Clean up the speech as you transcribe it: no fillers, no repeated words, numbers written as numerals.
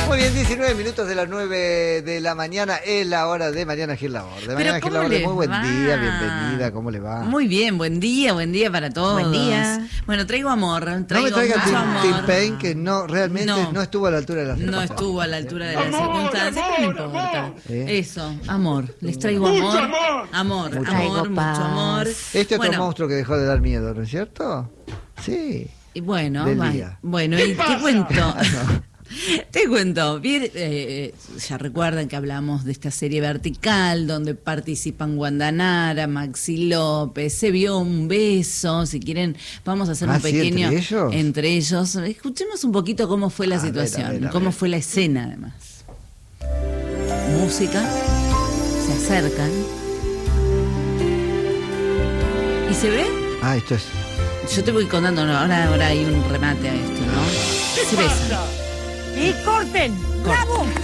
Muy bien, 19 minutos de las 9 de la mañana es la hora de Mariana Gil Laborde. Mariana Gil Laborde, muy buen día, bienvenida, ¿cómo le va? Muy bien, buen día para todos. Buen día. Bueno, traigo amor, traigo no me traiga mucho amor. Tim Payne, que realmente no estuvo a la altura de las No circunstancias. estuvo a la altura de las circunstancias, pero no importa. Eso, amor, les traigo amor. Amor, Mucho amor, mucho amor. Este otro Bueno, monstruo que dejó de dar miedo, ¿no es cierto? Sí. y bueno, del va- día. bueno, y te cuento. Te cuento, bien, ya recuerdan que hablamos de esta serie Vertical, donde participan Wanda Nara, Maxi López, se vio un beso, si quieren vamos a hacer un ¿sí, pequeño entre ellos? Escuchemos un poquito cómo fue la situación, cómo fue la escena además. Música, se acercan y se ve, Esto es... yo te voy contando, no, ahora hay un remate a esto, ¿no? Se besan. ¡Y corten! ¡La boca!